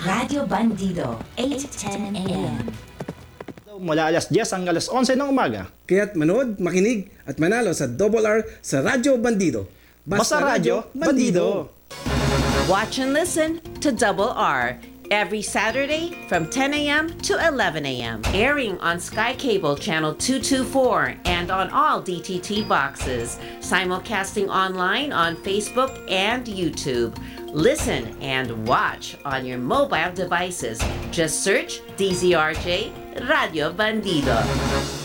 Radio Bandido, 8:10 a.m. Mula alas 10 hanggang alas 11 ng umaga. Kaya't manood, makinig at manalo sa Double R sa Radyo Bandido. Basta Radyo, Bandido! Watch and listen to Double R every Saturday from 10 a.m. to 11 a.m. Airing on Sky Cable Channel 224 and on all DTT boxes. Simulcasting online on Facebook and YouTube. Listen and watch on your mobile devices. Just search DZRJ Radio Bandido.